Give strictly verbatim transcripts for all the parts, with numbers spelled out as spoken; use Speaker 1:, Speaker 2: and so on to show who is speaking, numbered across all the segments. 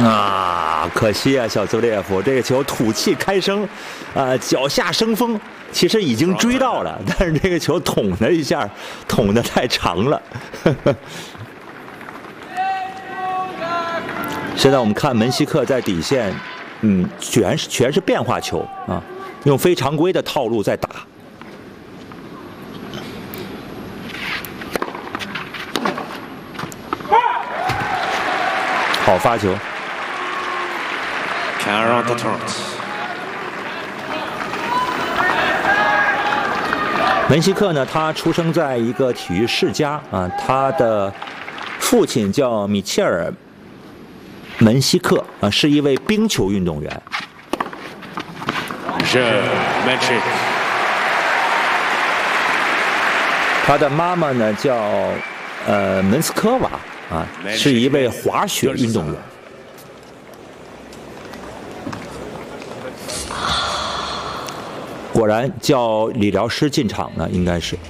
Speaker 1: 啊，可惜啊，小泽列夫这个球吐气开声，呃，脚下生风，其实已经追到了，但是这个球捅了一下，捅得太长了。现在我们看门希克在底线，嗯，全是全是变化球啊，用非常规的套路在打。好发球。
Speaker 2: Carry on the turret。
Speaker 1: 门希克呢，他出生在一个体育世家啊，他的父亲叫米切尔·门希克啊，是一位冰球运动员。
Speaker 2: 是 Magic。
Speaker 1: 他的妈妈呢叫呃门斯科娃啊，是一位滑雪运动员。果然叫理疗师进场呢，应该是。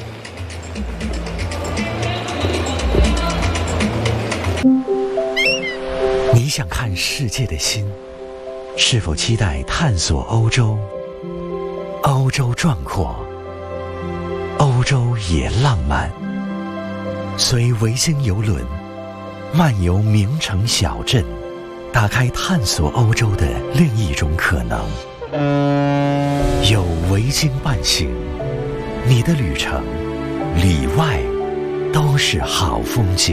Speaker 3: 你想看世界的心，是否期待探索欧洲？欧洲壮阔，欧洲也浪漫。随维京游轮漫游名城小镇，打开探索欧洲的另一种可能。有维京伴行，你的旅程里外都是好风景。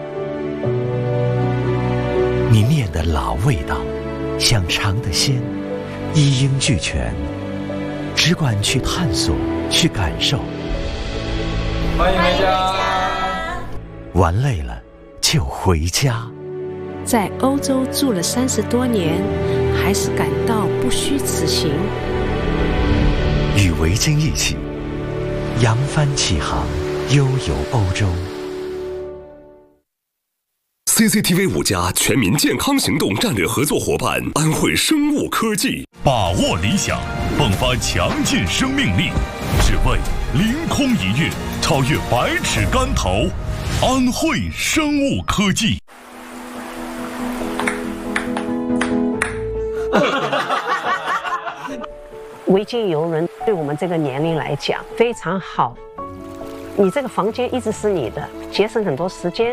Speaker 3: 你念的老味道，想尝的鲜，一应俱全，只管去探索，去感受。
Speaker 4: 欢迎回家。
Speaker 3: 玩累了就回家。
Speaker 5: 在欧洲住了三十多年，还是感到不虚此行。
Speaker 3: 与维京一起扬帆起航，悠游欧洲。
Speaker 6: C C T V 五加全民健康行动战略合作伙伴安慧生物科技，
Speaker 7: 把握理想，迸发强劲生命力，只为凌空一跃，超越百尺竿头。安慧生物科技。
Speaker 5: 维京游轮对我们这个年龄来讲非常好，你这个房间一直是你的，节省很多时间。